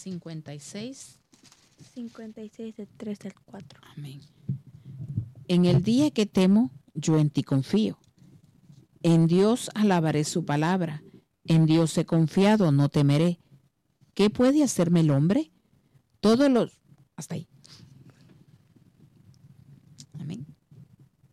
56. 56 del 3 al 4. Amén. En el día que temo, yo en ti confío. En Dios alabaré su palabra. En Dios he confiado, no temeré. ¿Qué puede hacerme el hombre? Hasta ahí. Amén.